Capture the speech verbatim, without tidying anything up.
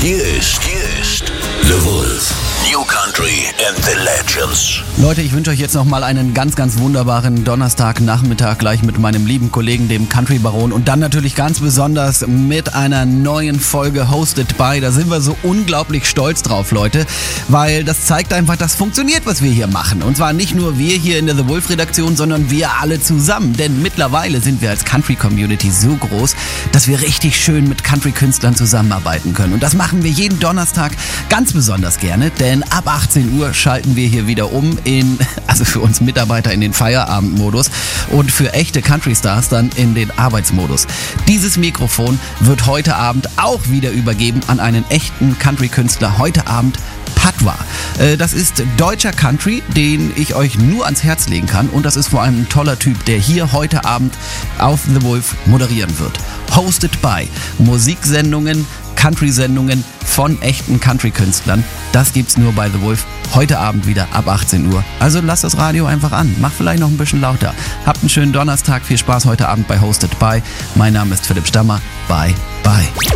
Hier ist, hier ist The Wolf. New Country and the Legends. Leute, ich wünsche euch jetzt nochmal einen ganz, ganz wunderbaren Donnerstagnachmittag gleich mit meinem lieben Kollegen, dem Country Baron, und dann natürlich ganz besonders mit einer neuen Folge Hosted by. Da sind wir so unglaublich stolz drauf, Leute, weil das zeigt einfach, das funktioniert, was wir hier machen. Und zwar nicht nur wir hier in der The Wolf Redaktion, sondern wir alle zusammen. Denn mittlerweile sind wir als Country Community so groß, dass wir richtig schön mit Country-Künstlern zusammenarbeiten können. Und das machen wir jeden Donnerstag ganz besonders gerne, denn ab achtzehn Uhr schalten wir hier wieder um in, also für uns Mitarbeiter in den Feierabendmodus und für echte Country-Stars dann in den Arbeitsmodus. Dieses Mikrofon wird heute Abend auch wieder übergeben an einen echten Country-Künstler. Heute Abend Patwa. Das ist deutscher Country, den ich euch nur ans Herz legen kann, und das ist vor allem ein toller Typ, der hier heute Abend auf The Wolf moderieren wird. Hosted by Musiksendungen, Country-Sendungen von echten Country-Künstlern. Das gibt's nur bei The Wolf. Heute Abend wieder ab achtzehn Uhr. Also lasst das Radio einfach an. Macht vielleicht noch ein bisschen lauter. Habt einen schönen Donnerstag. Viel Spaß heute Abend bei Hosted by. Mein Name ist Philipp Stammer. Bye, bye.